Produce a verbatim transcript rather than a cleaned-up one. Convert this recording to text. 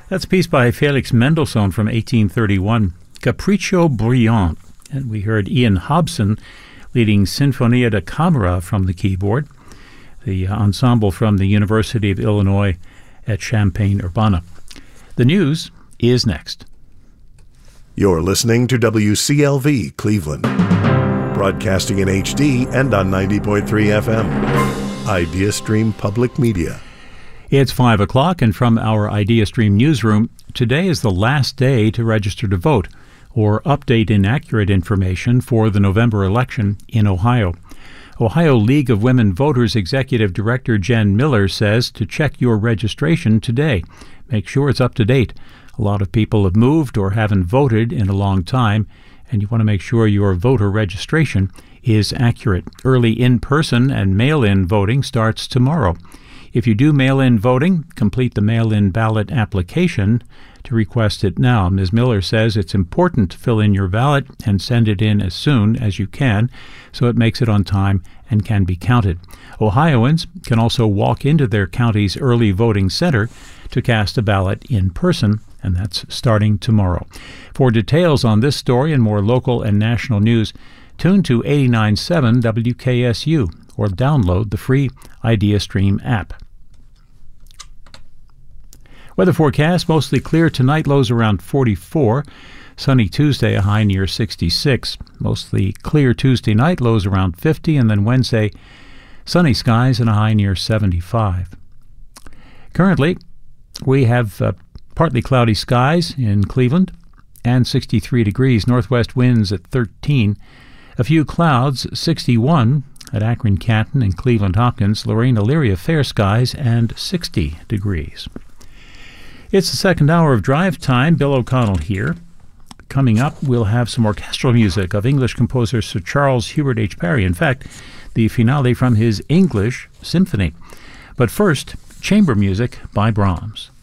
That's a piece by Felix Mendelssohn from eighteen thirty-one, Capriccio Brillant. And we heard Ian Hobson leading Sinfonia da Camera from the keyboard, the ensemble from the University of Illinois at Champaign-Urbana. The news is next. You're listening to W C L V Cleveland, broadcasting in H D and on ninety point three F M. IdeaStream Public Media. It's five o'clock, and from our IdeaStream newsroom, today is the last day to register to vote or update inaccurate information for the November election in Ohio. Ohio League of Women Voters Executive Director Jen Miller says to check your registration today. Make sure it's up to date. A lot of people have moved or haven't voted in a long time, and you want to make sure your voter registration is accurate. Early in-person and mail-in voting starts tomorrow. If you do mail-in voting, complete the mail-in ballot application to request it now. Miz Miller says it's important to fill in your ballot and send it in as soon as you can so it makes it on time and can be counted. Ohioans can also walk into their county's early voting center to cast a ballot in person, and that's starting tomorrow. For details on this story and more local and national news, tune to eighty-nine point seven W K S U or download the free IdeaStream app. Weather forecast, mostly clear tonight, lows around forty-four. Sunny Tuesday, a high near sixty-six. Mostly clear Tuesday night, lows around fifty. And then Wednesday, sunny skies and a high near seventy-five. Currently, we have uh, partly cloudy skies in Cleveland and sixty-three degrees. Northwest winds at thirteen. A few clouds, sixty-one at Akron, Canton, and Cleveland Hopkins. Lorraine, Elyria, fair skies and sixty degrees. It's the second hour of Drive Time. Bill O'Connell here. Coming up, we'll have some orchestral music of English composer Sir Charles Hubert H. Parry. In fact, the finale from his English symphony. But first, chamber music by Brahms.